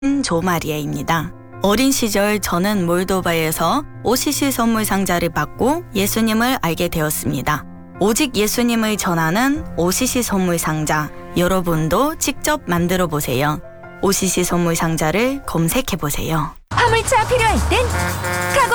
조마리아입니다. 어린 시절 저는 몰도바에서 OCC 선물 상자를 받고 예수님을 알게 되었습니다. 오직 예수님을 전하는 OCC 선물 상자, 여러분도 직접 만들어 보세요. OCC 선물 상자를 검색해 보세요. 화물차 필요할 땐